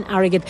agad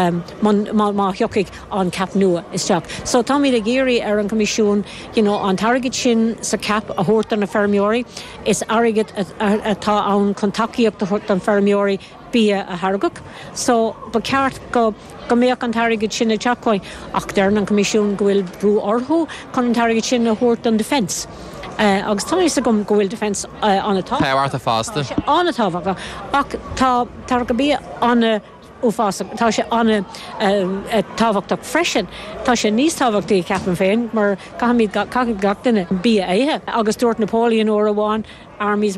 má heocaigh an cap nua isteach. So tá míad a géirí ar an comisiún, an target sin sa cap a thuirt an na fermióirí is agad atá an contaíocht a thuirt an fermióirí bí a hargach. So ba ceart go méoch an target sin a teachcóin ach dearn an comisiún go bhfuil brú orthú chun an target sin a thuirt an defence. Agus tá is a go bhfuil defence anatá. Táhhairta fásta. Anatá ach tá go bí anna úfása tá sé anna táhachtach freisin. Tá sé níos táhachtaí ceapan féin mar caithimid gach duine bí éithe agus dúirt Napoleon ó amháin armies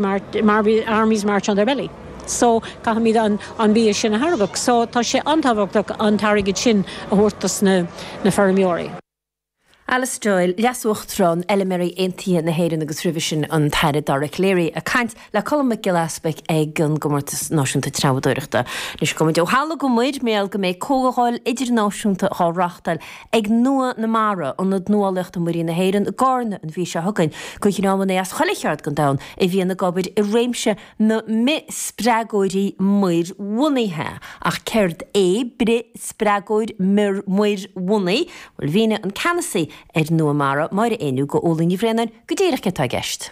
march on their belly. So caithimid an bí sin a hargach. So tá sé antáhachtach an tarigid sin a thuirtas na fermióirí. Alice Doyle, leasúchtrán Elimeri Eintíon na héireann agus rivisin an taire Dara Cléirí a caint le Colm McGillaspec ag an gomórtas náisiúnta treabhdúireachta. Nus go deo hala go muid méal go méid cógáil idirnáisiúnta thráchtail ag nua na mara an nualacht an muí na héireann gána an bhí se thugain go chinnáman é as choileart gan dain i bhíon na gobid i réimse na mi spregóirí muir wunithe ach ceirt bre spregóid muir wunaí bhfuil bhíine an canasí nua mara mar éú go ólaí bhréann go ddéireach tá gceist.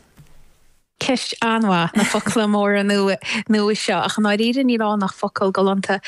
Ceist anha na focail mór an nua seo ach ná riidir ní rá nach focail galanta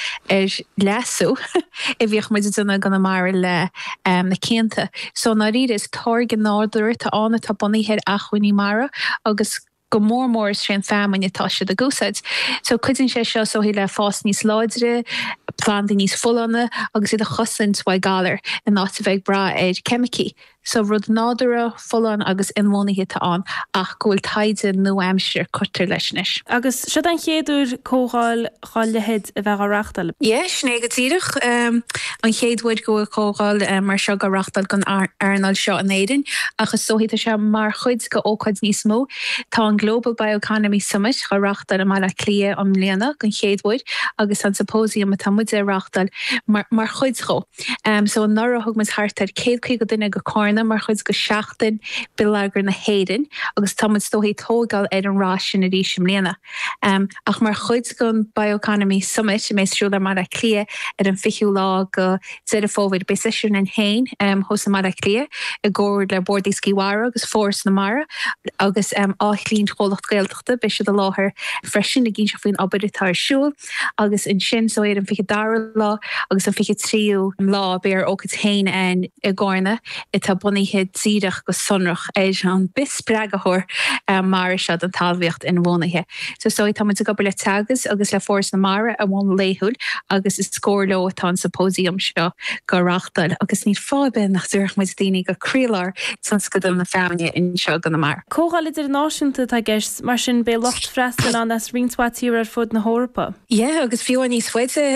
leasú I bhíoch muid duna gan mar le na cénta. So ná riidir is táirgin náidir tá anna tá bunaíhéir a chuoiní mara agus go mór sin femin atá se de gosaid. So cuidann sé seo so hí le fás níos láidre, planting níos fullana agus iad a chosint wa galar in áta bheith bra chemicí. So rud nádara fullan agus inmónithe tá an ach gohfuil taide nó aimsir chutar leisnis. Agus se an chéadúr cógáil cháilehead a bheith arachtal? Yes, négatíirech. An chéadúid go cógáil mar seo go rachtal gan airnal seo an éidir agus sóhíta se mar chuid go ócaid níos mó. Tá an Global Bioeconomy Summit go rachtal a mala clia am léana gan chéadúid agus an symposium a tamid é rachtal mar chuid go. So an nara thug mas hartar céad go duine go cóirna mar chuid go seachtain bilagur na héidir agus tamid stóhí tógáil ar an rá sin a ríisiom léana. Ach mar chuid gon Bioeconomy Summit mééisisiúla mar a clia ar an fichiú lá go zead fóvid béisiisiún an hain hosa mar a clia a ggóir le bordí scíhara agus fós na mara agus álín cholacht géalteachta be se de láthair freisin a ginn se faoin abaditá siúil agus in sin so ar an fiche dar lá agus an fiche tríú lá bear ógad hain an i gána i tá buníthe tíireach go sunrach éis an bis breagathir mar se an talmhaocht in bhnathe. So tá mu go le tagas agus le fós na mara a bháin léthúil agus is scórló atá an symposium seo go rachtal agus ní fábe nach dúach mu daoine go crílar san scodum na feimne in seo gan na mar. Cógáil idir náisiúnta tá gceist mar sin be locht freistal an as rinswatíir ar fud na hórpa? Yeah, agus fiú an níos fuide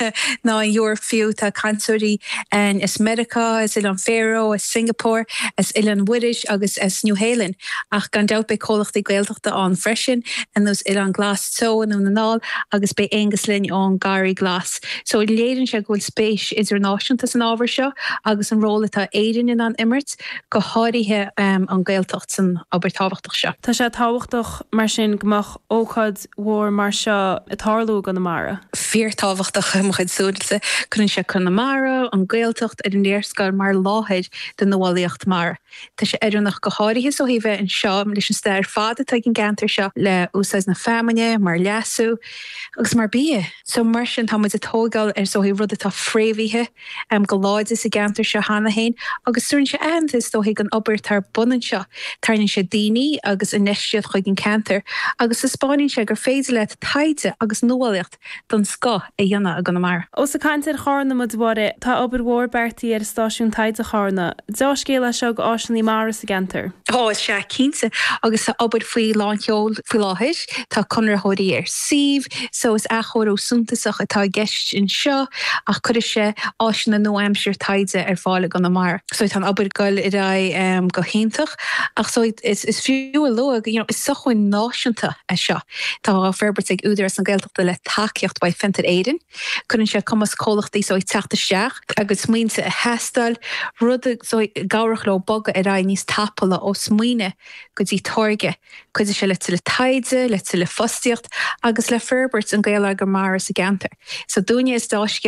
ná an Europe fiú tá cantóirí an is America, is an Faroe, is Singapore, is an Widish agus is New Zealand ach gan doubt be cólachtaí gaeltachta an freisin and those an glas tó an nál agus be eingaslinn an gari glas. So léidir se gohfuil spéis idir náisiúntas an ábhar seo agus an róla tá éidir in an Immert go háirithe an gaeltacht san aber táhachtach seo. Tá sé táhachtach mar sin gomach óchad mhór mar seo a tharlú gan na mara. Fíor táhachtach mo chuid súdalsa chun se chun na mara an gaeltacht ar an déirscail mar láheid den nóháíocht mara. Tá sé idirnach go háirithe so hí bheith an seo leis an stair fada tá gin gantar seo le úsáid na feimine mar leasú agus mar bí. So mar sin tá muid a tógáil ar so hí rud atá fréimhíthe go láide sa gantar seo hána hain agus súrn se antas dó hí an obair tar bunan seo tarnn sé daoine agus inisiad chuig an cantar agus is Spáinn se gur féidir le taide agus nóálacht don sco a dhéanana a gan na mar. Os a caiintear chána mu bhre tá obair mhór bertaí ar stáisiún taide chána. Dá scéile seo go áisinaí mar sa gantar. Is se cínta agus sa obair faoi láinceol faoi láthis tá chunar thuirí ar sih so is achóir ó súntasach atá gceist in seo ach chuir sé áisina nó aimsir taide ar fála gan na mar. So tá obair goil i ra go héintach ach so is fiú a lo is sochuin náisiúnta a seo. Tá ferbert ag úidir an gaeltachta le takeíocht ba fintar éidir chun sé cumas cólachtaí so teachta seach agus smuointe a heastal rud so gabhraach le boga a ra níos tapala ó smuoine go dtí torge chuidir se le taide le fustiíocht agus le ferbert an gaelar go mar sa gantar. So dúine is dá